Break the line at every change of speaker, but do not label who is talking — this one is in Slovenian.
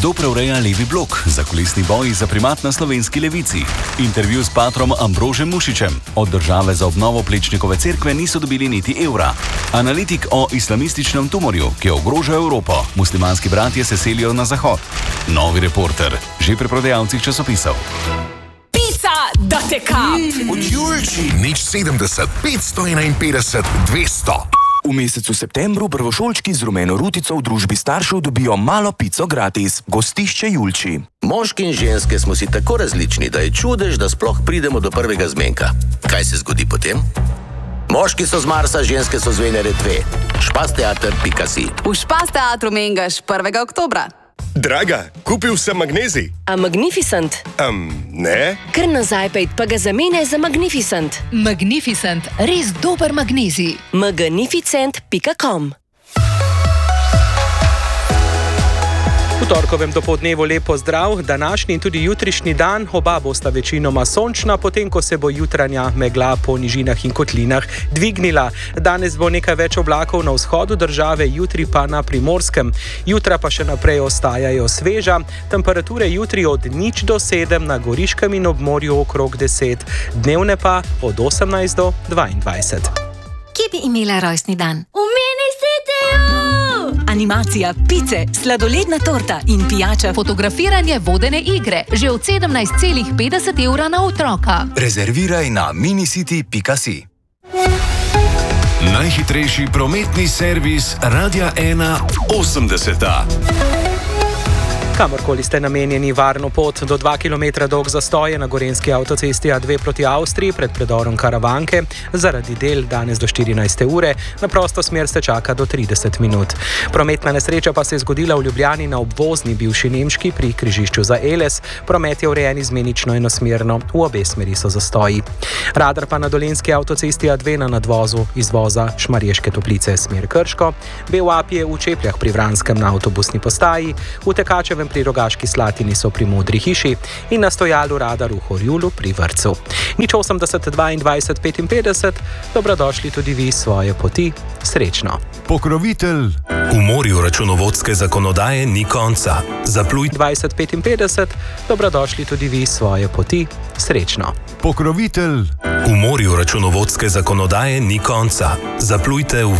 Kdo preureja levi blok? Zakulisni boji za primat na slovenski levici. Intervju s patrom Ambrožem Mušičem. Od države za obnovo Plečnikove cerkve niso dobili niti evra. Analitik o islamističnem tumorju, ki ogroža Evropo. Muslimanski bratje se selijo na zahod. Novi Reporter, že pri prodajalcih časopisov.
Da te kap!
Od Julči! Nič 70, 551, 200.
V mesecu septembru prvošolčki z rumeno rutico v družbi staršev dobijo malo pico gratis. Gostišče Julči.
Moški in ženske smo si tako različni, da je čudež, da sploh pridemo do prvega zmenka. Kaj se zgodi potem? Moški so z Marsa, ženske so z Venere 2. Špasteater.si.
V Špasteatru mengaš 1. oktobra.
Draga, kupil sem magnezij.
A Magnificent?
Ne.
Kar nazaj pejt, pa ga zamene za Magnificent.
Magnificent, res dober magnezij.
Magnificent.com.
V torkovem dopoldnevu lep pozdrav, današnji in tudi jutrišnji dan, oba bosta večinoma sončna, potem ko se bo jutranja megla po nižinah in kotlinah dvignila. Danes bo nekaj več oblakov na vzhodu države, jutri pa na Primorskem. Jutra pa še naprej ostajajo sveža, temperature jutri od 0 do 7, na Goriškem in ob morju okrog 10, dnevne pa od 18 do 22.
Kje bi imela rojstni dan?
V Mini Cityju!
Animacija, pice, sladoledna torta in pijača. Fotografiranje vodene igre, že od 17,50 € na otroka.
Rezerviraj na minicity.si.
Najhitrejši prometni servis Radia 1 80.
Kamorkoli ste namenjeni, varno pot. Do 2 km dolg zastoj je na gorenjski avtocesti A2 proti Avstriji pred predorom Karavanke. Zaradi del danes do 14. ure, na prosto smer se čaka do 30 minut. Prometna nesreča pa se je zgodila v Ljubljani na obvozni bivši Nemški pri križišču za Eles. Promet je urejen izmenično enosmerno, v obe smeri so zastoji. Radar pa na dolenjski avtocesti A2 na nadvozu izvoza Šmarješke Toplice smer Krško. BUAP je v Čepljah pri Vranskem na avtobusni postaji, v Tekačevem pri Rogaški Slatini so pri Modri hiši in na stojalu Radar v Horjulu pri vrtcu. 080 22 55, dobrodošli tudi vi svoje poti, srečno.
Pokrovitelj. V morju računovodske zakonodaje ni konca. Zapluj
20 55, dobrodošli tudi vi svoje poti, srečno.
Pokrovitelj. V morju računovodske zakonodaje ni konca. Zaplujte v